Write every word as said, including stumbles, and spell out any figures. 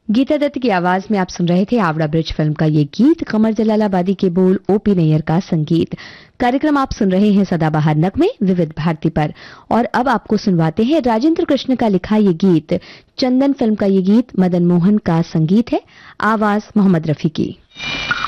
गीता दत्त की आवाज में आप सुन रहे थे आवड़ा ब्रिज फिल्म का ये गीत, कमर जलालाबादी के बोल, ओपी नैयर का संगीत। कार्यक्रम आप सुन रहे हैं सदाबहार नगमे विविध भारती पर, और अब आपको सुनवाते हैं राजेंद्र कृष्ण का लिखा ये गीत। चंदन फिल्म का ये गीत, मदन मोहन का संगीत है, आवाज मोहम्मद रफी की।